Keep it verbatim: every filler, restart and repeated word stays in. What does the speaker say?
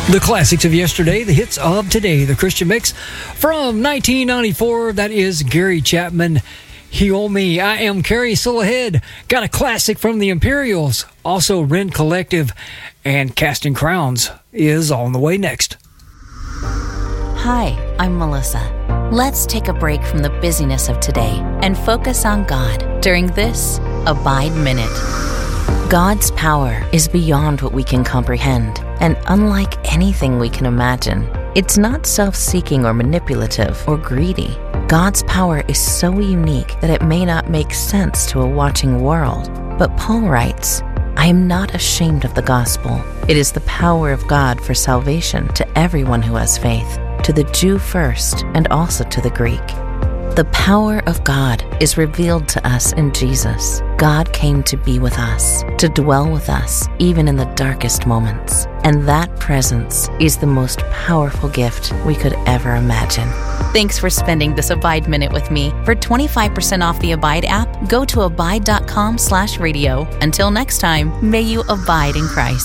The classics of yesterday, the hits of today, the Christian Mix from nineteen ninety-four. That is Gary Chapman, Heal Me. I am Carrie still ahead. Got a classic from the Imperials. Also, Rend Collective and Casting Crowns is on the way next. Hi, I'm Melissa. Let's take a break from the busyness of today and focus on God during this Abide Minute. God's power is beyond what we can comprehend, and unlike anything we can imagine, it's not self-seeking or manipulative or greedy. God's power is so unique that it may not make sense to a watching world. But Paul writes, I am not ashamed of the gospel. It is the power of God for salvation to everyone who has faith, to the Jew first and also to the Greek. The power of God is revealed to us in Jesus. God came to be with us, to dwell with us, even in the darkest moments. And that presence is the most powerful gift we could ever imagine. Thanks for spending this Abide Minute with me. For twenty-five percent off the Abide app, go to abide.com slash radio. Until next time, may you abide in Christ.